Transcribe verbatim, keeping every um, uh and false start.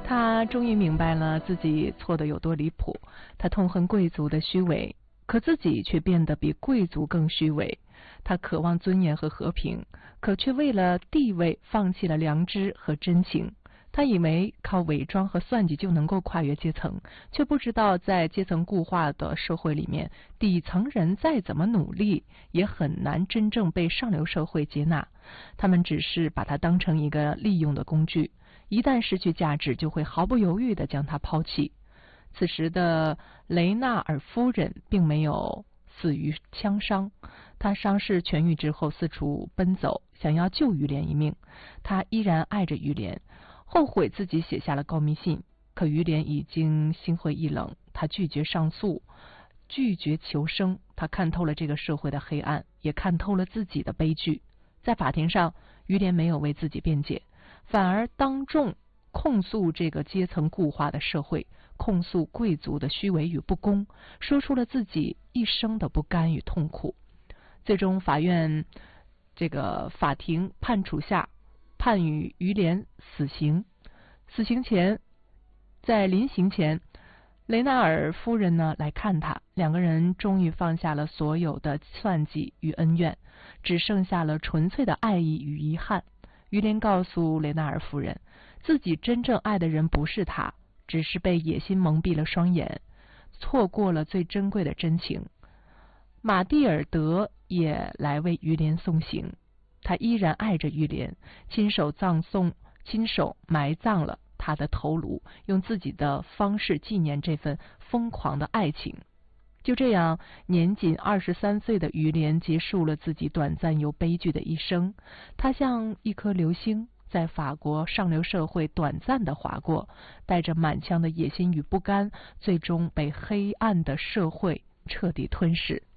他终于明白了自己错得有多离谱。他痛恨贵族的虚伪，可自己却变得比贵族更虚伪。他渴望尊严和和平，可却为了地位放弃了良知和真情。他以为靠伪装和算计就能够跨越阶层，却不知道在阶层固化的社会里面，底层人再怎么努力，也很难真正被上流社会接纳。他们只是把它当成一个利用的工具，一旦失去价值，就会毫不犹豫地将它抛弃。此时的雷纳尔夫人并没有死于枪伤，她伤势痊愈之后四处奔走，想要救于连一命。她依然爱着于连，后悔自己写下了告密信，可于连已经心灰意冷，他拒绝上诉，拒绝求生。他看透了这个社会的黑暗，也看透了自己的悲剧。在法庭上，于连没有为自己辩解，反而当众控诉这个阶层固化的社会，控诉贵族的虚伪与不公，说出了自己一生的不甘与痛苦。最终法院这个法庭判处下，判予于连死刑。死刑前，在临刑前，雷纳尔夫人呢来看他，两个人终于放下了所有的算计与恩怨，只剩下了纯粹的爱意与遗憾。于连告诉雷纳尔夫人，自己真正爱的人不是他，只是被野心蒙蔽了双眼，错过了最珍贵的真情。马蒂尔德也来为于连送行，他依然爱着于连，亲手葬送、亲手埋葬了他的头颅，用自己的方式纪念这份疯狂的爱情。就这样，年仅二十三岁的于连结束了自己短暂又悲剧的一生。他像一颗流星，在法国上流社会短暂地划过，带着满腔的野心与不甘，最终被黑暗的社会彻底吞噬。